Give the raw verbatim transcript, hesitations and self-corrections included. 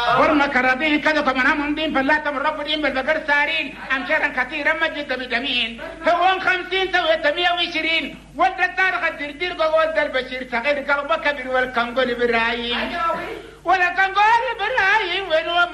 ورنا كرادين كذا كمان هم دين فلا تم رب دين بالبقر سارين أمشارا كثيرا مجد بدمين هون خمسين سويت مية وعشرين ود التاريخ الدردير قواد البشير صغير قلبك كبير والكنقول برايين ولا كنقول برايين وين